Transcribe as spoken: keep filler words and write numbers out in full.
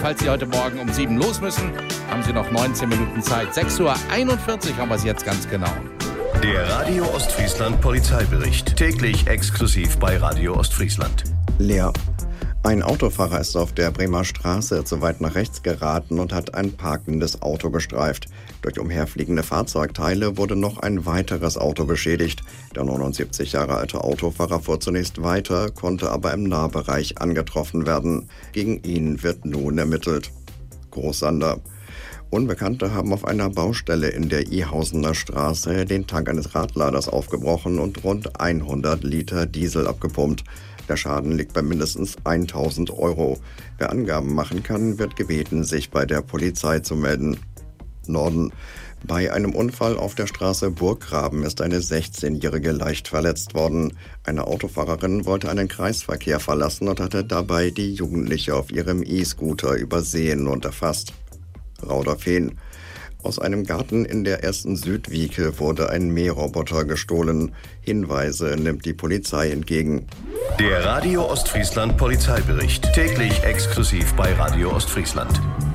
Falls Sie heute Morgen um sieben los müssen, haben Sie noch neunzehn Minuten Zeit. sechs Uhr einundvierzig haben wir es jetzt ganz genau. Der Radio Ostfriesland Polizeibericht. Täglich exklusiv bei Radio Ostfriesland. Leer. Ein Autofahrer ist auf der Bremer Straße zu weit nach rechts geraten und hat ein parkendes Auto gestreift. Durch umherfliegende Fahrzeugteile wurde noch ein weiteres Auto beschädigt. Der neunundsiebzig Jahre alte Autofahrer fuhr zunächst weiter, konnte aber im Nahbereich angetroffen werden. Gegen ihn wird nun ermittelt. Großsander. Unbekannte haben auf einer Baustelle in der Ihausener Straße den Tank eines Radladers aufgebrochen und rund hundert Liter Diesel abgepumpt. Der Schaden liegt bei mindestens tausend Euro. Wer Angaben machen kann, wird gebeten, sich bei der Polizei zu melden. Norden. Bei einem Unfall auf der Straße Burggraben ist eine sechzehnjährige leicht verletzt worden. Eine Autofahrerin wollte einen Kreisverkehr verlassen und hatte dabei die Jugendliche auf ihrem E-Scooter übersehen und erfasst. Rauderfehn. Aus einem Garten in der ersten Südwieke wurde ein Mähroboter gestohlen. Hinweise nimmt die Polizei entgegen. Der Radio Ostfriesland Polizeibericht. Täglich exklusiv bei Radio Ostfriesland.